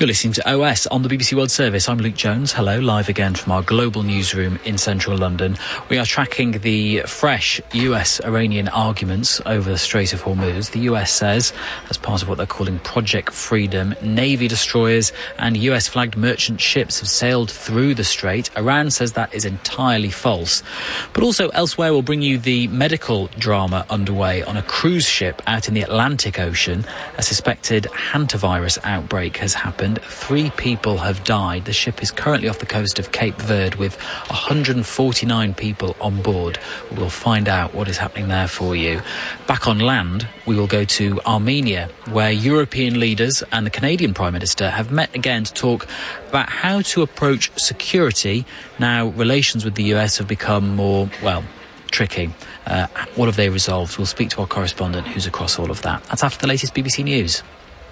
You're listening to OS on the BBC World Service. I'm Luke Jones. Hello, live again from our global newsroom in central London. We are tracking the fresh US-Iranian arguments over the Strait of Hormuz. The US says, as part of what they're calling Project Freedom, Navy destroyers and US-flagged merchant ships have sailed through the strait. Iran says that is entirely false. But also elsewhere, we'll bring you the medical drama underway on a cruise ship out in the Atlantic Ocean. A suspected hantavirus outbreak has happened. 3 people have died. The ship is currently off the coast of Cape Verde with 149 people on board. We'll find out what is happening there for you. Back on land, we will go to Armenia, where European leaders and the Canadian Prime Minister have met again to talk about how to approach security. Now, relations with the US have become more, tricky. What have they resolved? We'll speak to our correspondent who's across all of that. That's after the latest BBC News.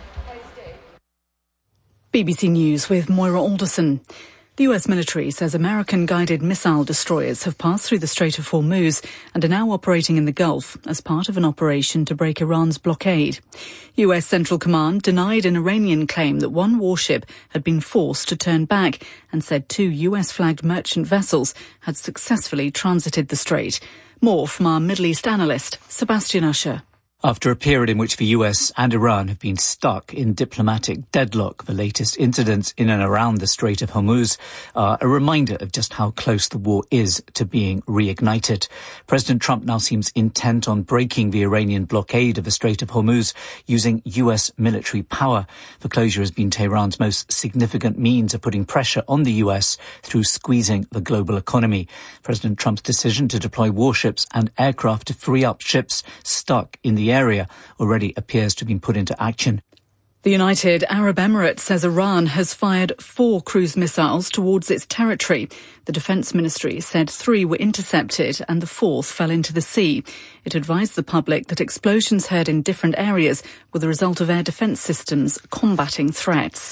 BBC News with Moira Alderson. The US military says American-guided missile destroyers have passed through the Strait of Hormuz and are now operating in the Gulf as part of an operation to break Iran's blockade. US Central Command denied an Iranian claim that one warship had been forced to turn back and said 2 US-flagged merchant vessels had successfully transited the strait. More from our Middle East analyst, Sebastian Usher. After a period in which the US and Iran have been stuck in diplomatic deadlock, the latest incidents in and around the Strait of Hormuz are a reminder of just how close the war is to being reignited. President Trump now seems intent on breaking the Iranian blockade of the Strait of Hormuz using US military power. The closure has been Tehran's most significant means of putting pressure on the US through squeezing the global economy. President Trump's decision to deploy warships and aircraft to free up ships stuck in the area already appears to have been put into action. The United Arab Emirates says Iran has fired 4 cruise missiles towards its territory. The Defence Ministry said 3 were intercepted and the 4th fell into the sea. It advised the public that explosions heard in different areas were the result of air defence systems combating threats.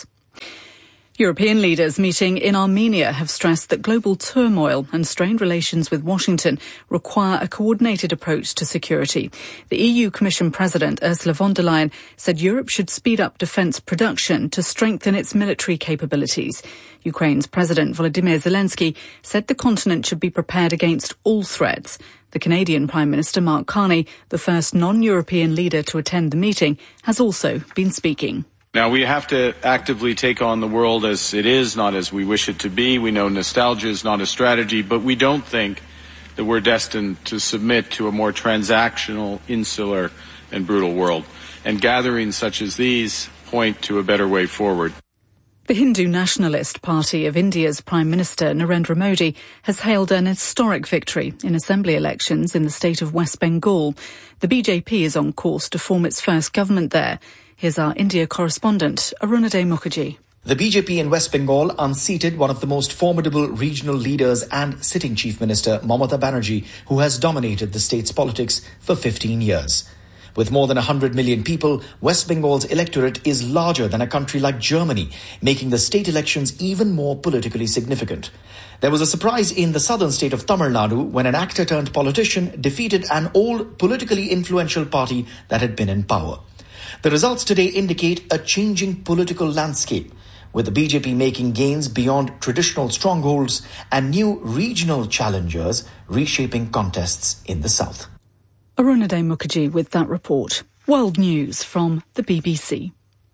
European leaders meeting in Armenia have stressed that global turmoil and strained relations with Washington require a coordinated approach to security. The EU Commission President Ursula von der Leyen said Europe should speed up defence production to strengthen its military capabilities. Ukraine's President Volodymyr Zelensky said the continent should be prepared against all threats. The Canadian Prime Minister Mark Carney, the first non-European leader to attend the meeting, has also been speaking. Now, we have to actively take on the world as it is, not as we wish it to be. We know nostalgia is not a strategy, but we don't think that we're destined to submit to a more transactional, insular, and brutal world. And gatherings such as these point to a better way forward. The Hindu Nationalist Party of India's Prime Minister Narendra Modi has hailed an historic victory in assembly elections in the state of West Bengal. The BJP is on course to form its first government there. Here's our India correspondent, Arunadhay Mukherjee. The BJP in West Bengal unseated one of the most formidable regional leaders and sitting Chief Minister Mamata Banerjee, who has dominated the state's politics for 15 years. With more than 100 million people, West Bengal's electorate is larger than a country like Germany, making the state elections even more politically significant. There was a surprise in the southern state of Tamil Nadu when an actor-turned-politician defeated an old politically influential party that had been in power. The results today indicate a changing political landscape, with the BJP making gains beyond traditional strongholds and new regional challengers reshaping contests in the south. Arunadhay Mukherjee with that report. World News from the BBC.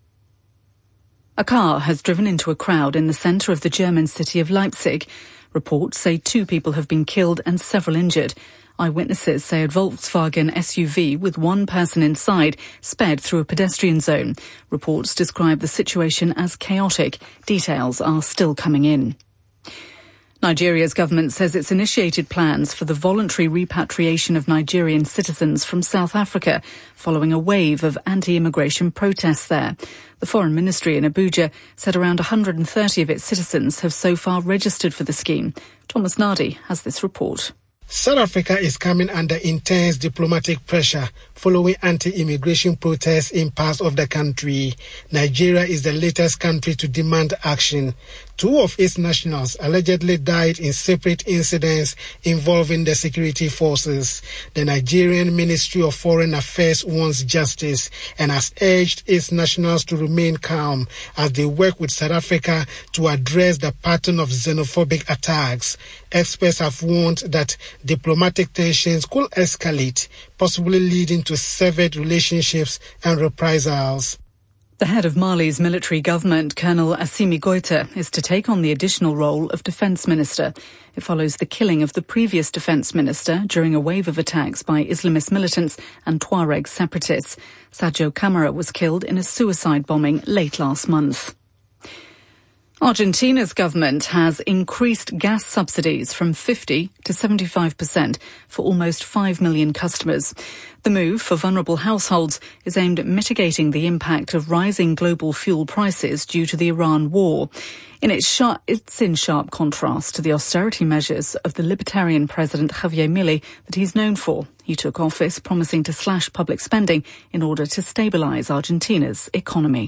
A car has driven into a crowd in the centre of the German city of Leipzig. Reports say 2 people have been killed and several injured. Eyewitnesses say a Volkswagen SUV with 1 person inside sped through a pedestrian zone. Reports describe the situation as chaotic. Details are still coming in. Nigeria's government says it's initiated plans for the voluntary repatriation of Nigerian citizens from South Africa following a wave of anti-immigration protests there. The Foreign Ministry in Abuja said around 130 of its citizens have so far registered for the scheme. Thomas Nardi has this report. South Africa is coming under intense diplomatic pressure following anti-immigration protests in parts of the country. Nigeria is the latest country to demand action. 2 of its nationals allegedly died in separate incidents involving the security forces. The Nigerian Ministry of Foreign Affairs wants justice and has urged its nationals to remain calm as they work with South Africa to address the pattern of xenophobic attacks. Experts have warned that diplomatic tensions could escalate, possibly leading to severed relationships and reprisals. The head of Mali's military government, Colonel Assimi Goïta, is to take on the additional role of defence minister. It follows the killing of the previous defence minister during a wave of attacks by Islamist militants and Tuareg separatists. Sadio Camara was killed in a suicide bombing late last month. Argentina's government has increased gas subsidies from 50% to 75% for almost 5 million customers. The move for vulnerable households is aimed at mitigating the impact of rising global fuel prices due to the Iran war. It's in sharp contrast to the austerity measures of the libertarian President Javier Milei that he's known for. He took office promising to slash public spending in order to stabilise Argentina's economy.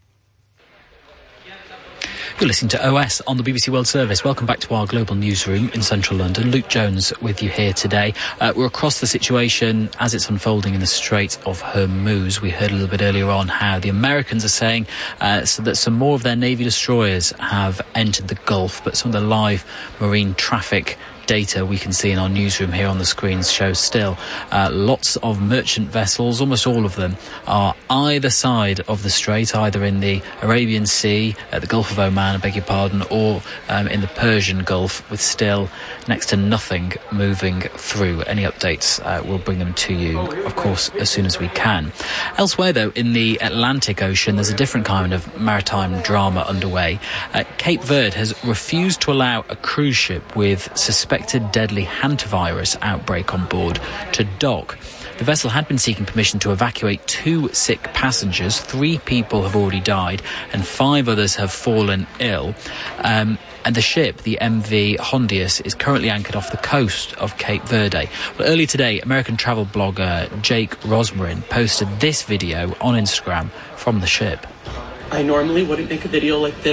You're listening to OS on the BBC World Service. Welcome back to our global newsroom in central London. Luke Jones with you here today. We're across the situation as it's unfolding in the Strait of Hormuz. We heard a little bit earlier on how the Americans are saying so that some more of their Navy destroyers have entered the Gulf, but some of the live marine traffic data we can see in our newsroom here on the screens shows still lots of merchant vessels, almost all of them, are either side of the strait, either in the Arabian Sea, the Gulf of Oman, I beg your pardon, or in the Persian Gulf, with still next to nothing moving through. Any updates, we'll bring them to you, of course, as soon as we can. Elsewhere, though, in the Atlantic Ocean, there's a different kind of maritime drama underway. Cape Verde has refused to allow a cruise ship with suspected deadly hantavirus outbreak on board to dock. The vessel had been seeking permission to evacuate 2 sick passengers. 3 people have already died and 5 others have fallen ill. And the ship, the MV Hondius, is currently anchored off the coast of Cape Verde. Well, earlier today, American travel blogger Jake Rosmarin posted this video on Instagram from the ship. I normally wouldn't make a video like this.